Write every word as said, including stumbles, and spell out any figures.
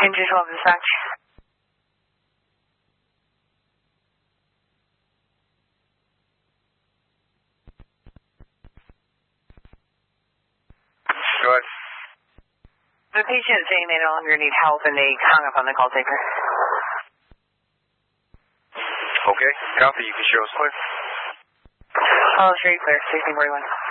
Engine twelve dispatch. Go ahead. The patient is saying they no longer need help and they hung up on the call taker. Okay, copy. You can show us clear. Oh, straight clear. sixteen forty-one.